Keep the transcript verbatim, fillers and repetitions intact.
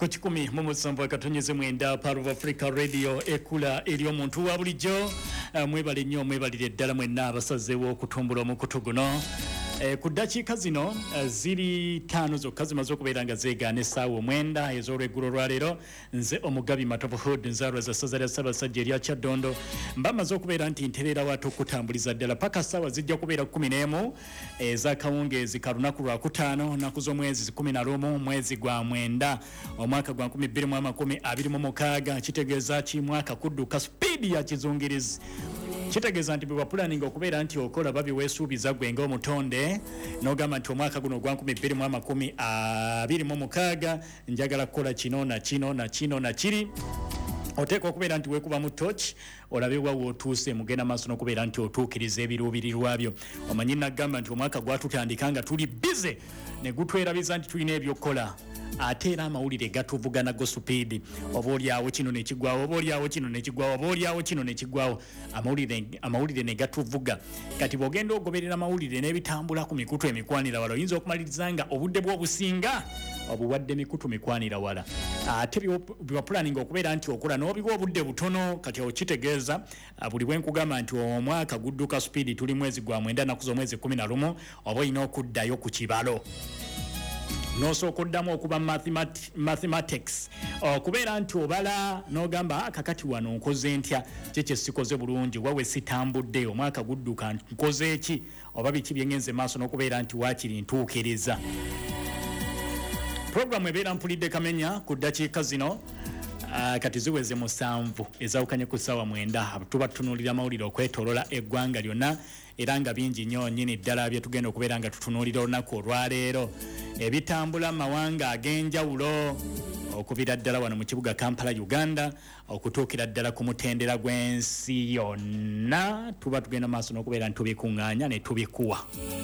ku kikumi mu musanvu akatonnyeze mwenda Power of Africa Radio ekula eri omuntu wa bulijjo. Mwebale nnyo mwebalire ddala mwenna abasazeewo okutumbula omukutu guno. Eh, ku ddakiika zino uh, ziri ttaano zokka zimaze okubeera nga zeegaana essaawa omwenda ez'olweggulo lwaleero. Nze omugabi Matovu Hood nzaalwa za ssaza lya Ssaabasajja erya Kyaddondo mba mmaze okubeera nti ntereera watu okutambuliza ddala paka ssaawa zijja kubeera kumi n'emu ez'akawungeezi ka lunaku lwa kutaano nnaku z'omwezi kumi na lumu mwezi gwa mwenda omwaka gwa nkumi bbiri mu amakumi abiri mu mukaaga. Kitegeeza ki mwaka kudduka sipiidi ya kizungirizi. Kitegeeza nti bwe planning okubeera nti okola babi weesuubiza gwe ng'omutonde n'ogamba nti omwaka guno gwa nkumi bbiri mu amakumi abiri mu mukaaga njagala kukola kino na kino na kino na kiri. Oteekwa okubeera nti weekuba mu tochi olabe wa wootuuse mugenda maaso n'okubeera nti otuukiriza ebiruubirirwa byo. Omanyi nagamba nti omwaka gwatutandika nga tuli bize ne gutwerabiza nti tulina ebyokukola ate era amawulire gatuvuga nago supiidi. Oba oliawo kino ne kigwawo, oba oliawo kino ne kigwawo, oba oliawo kino ne kigwawo. Amawulire amawulire ne gatuvuga. Kati bw'ogenda ogoberera amawulire n'ebitambula ku mikutu emikwanira wala oyinza okumaliriza nga obudde bw'obusinga obuwadde mikutu mikwanira wala. Ate bwa planning okubeera nti okola n'obiwa obudde butono kati okitegeeza buli bwe nkugamba nti omwaka gudduka supiidi tuli mwezi gwa mwenda nnaku z'omwezi kumi na lumu oba olina okuddayo ku kibalo. N'osooka oddamu okuba mathematics okubeera nti obala n'ogamba kakati wano nkoze ntya kye sikoze bulungi wawe sitambudde omwaka gudduka nkoze eki oba biki bye ngenze maaso n'okubeera nti waakiri ntuukiriza. Programu ebeera mpulidde kamenya ku ddakiika zino Uh, kati ziweze musanvu ezawukanye ku ssaawa mwenda tuba tutunuulira amawulire okwetoolola eggwanga lyonna era nga bingi nnyo nnyini ddala bye tugenda okubeera nga tutunuulira olunaku olwaleero ebitambula mawanga ag'enjawulo okubira ddala wano mu kibuga Kampala Uganda okutuukira ddala ku mutendera gw'ensi yonna tuba tugenda maaso n'okubeera nti tubikuŋŋaanya ne tubikuwa.